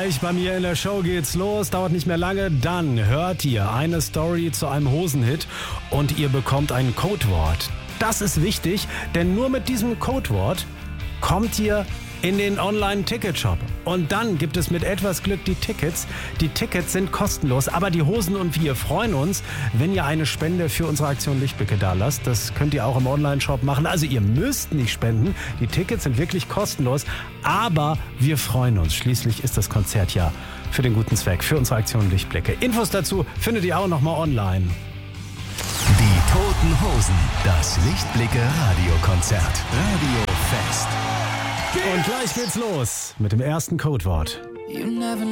Gleich bei mir in der Show geht's los, dauert nicht mehr lange. Dann hört ihr eine Story zu einem Hosenhit und ihr bekommt ein Codewort. Das ist wichtig, denn nur mit diesem Codewort kommt ihr in den Online-Ticketshop. Und dann gibt es mit etwas Glück die Tickets. Die Tickets sind kostenlos, aber die Hosen und wir freuen uns, wenn ihr eine Spende für unsere Aktion Lichtblicke da lasst. Das könnt ihr auch im Online-Shop machen. Also ihr müsst nicht spenden. Die Tickets sind wirklich kostenlos, aber wir freuen uns. Schließlich ist das Konzert ja für den guten Zweck, für unsere Aktion Lichtblicke. Infos dazu findet ihr auch nochmal online. Die Toten Hosen, das Lichtblicke Radiokonzert. Radiofest. Und gleich geht's los mit dem ersten Codewort. You never